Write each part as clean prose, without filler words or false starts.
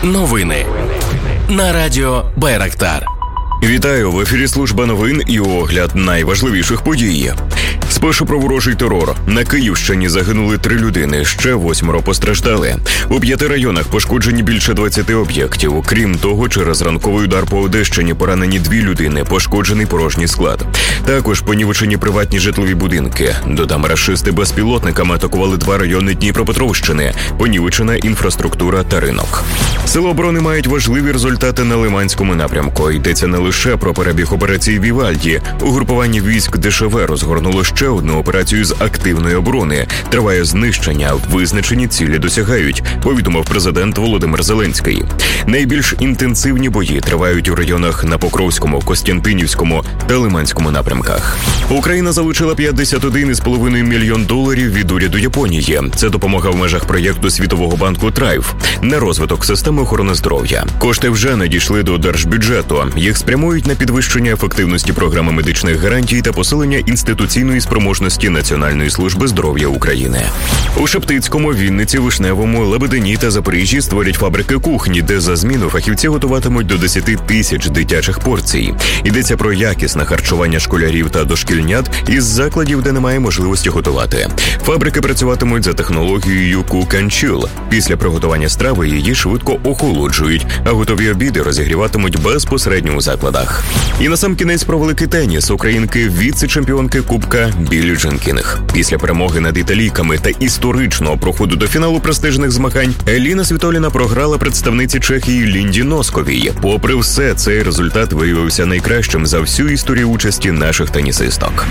Новини на радіо Байрактар. Вітаю, в ефірі служба новин і огляд найважливіших подій. Спершу про ворожий терор. На Київщині загинули 3 людини, ще 8 постраждали. У 5 районах пошкоджені більше 20 об'єктів. Крім того, через ранковий удар по Одещині поранені 2 людини, пошкоджений порожній склад. Також понівечені приватні житлові будинки. Додам, рашисти безпілотниками атакували 2 райони Дніпропетровщини, понівечена інфраструктура та ринок. Сили оборони мають важливі результати на Лиманському напрямку. Йдеться не лише про перебіг операції Вівальді. Угрупування військ ДШВ розгорнуло ще одну операцію з активної оборони. Триває знищення, визначені цілі досягають, повідомив президент Володимир Зеленський. Найбільш інтенсивні бої тривають у районах на Покровському, Костянтинівському та Лиманському напрямках. Україна залучила $51,5 мільйон від уряду Японії. Це допомога в межах проєкту Світового банку Трайв на розвиток системи охорони здоров'я. Кошти вже надійшли до держбюджету. Їх спрямують на підвищення ефективності програми медичних гарантій та посилення інституційної спроможності Національної служби здоров'я України. У Шептицькому, Вінниці, Вишневому, Лебедині та Запоріжжі створять фабрики кухні, де за зміну фахівці готуватимуть до 10 тисяч дитячих порцій. Йдеться про якісне харчування школярів та дошкільнят із закладів, де немає можливості готувати. Фабрики працюватимуть за технологією Cook and Chill. Після приготування страви її швидко охолоджують, а готові обіди розігріватимуть безпосередньо у закладах. І насамкінець про великий теніс. Українки віце-чемпіонки Кубка Біллі Джин Кинг. Після перемоги над італійками та історичного проходу до фіналу престижних змагань Еліна Світоліна програла представниці Чехії Лінді Носковій. Попри все, цей результат виявився найкращим за всю історію участі наших тенісисток.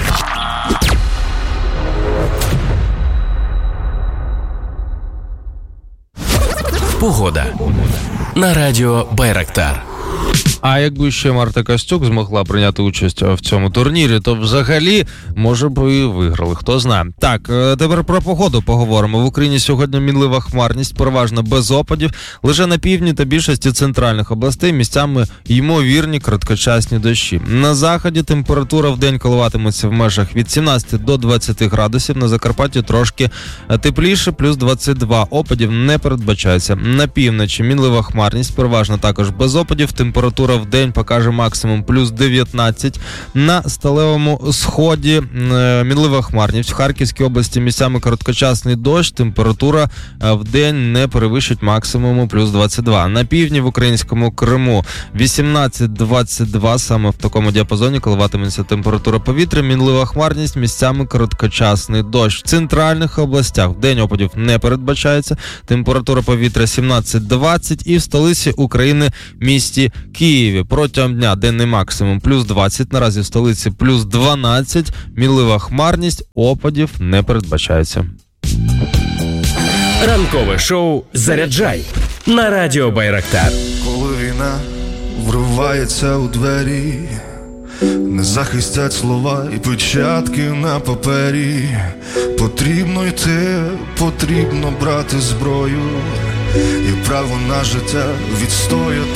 Погода на радіо Байрактар. А якби ще Марта Костюк змогла прийняти участь в цьому турнірі, то взагалі, може б і виграли, хто знає. Так, тепер про погоду поговоримо. В Україні сьогодні мінлива хмарність, переважно без опадів. Лише на півдні та більшості центральних областей місцями ймовірні короткочасні дощі. На заході температура в день коливатиметься в межах від 17 до 20 градусів. На Закарпатті трошки тепліше, плюс 22. Опадів не передбачається. На півночі мінлива хмарність, переважно також без опадів. Температура в день покаже максимум плюс 19. На сталевому сході мінлива хмарність. В Харківській області місцями короткочасний дощ. Температура в день не перевищить максимуму плюс 22. На півдні в українському Криму 18-22. Саме в такому діапазоні коливатиметься температура повітря. Мінлива хмарність, місцями короткочасний дощ. В центральних областях в день опадів не передбачається. Температура повітря 17-20. І в столиці України місті Києві протягом дня денний максимум плюс 20, наразі в столиці плюс 12, мінлива хмарність, опадів не передбачається. Ранкове шоу «Заряджай» на радіо Байрактар. Коли війна вривається у двері, не захистять слова і печатки на папері. Потрібно йти, потрібно брати зброю і право на життя відстояти.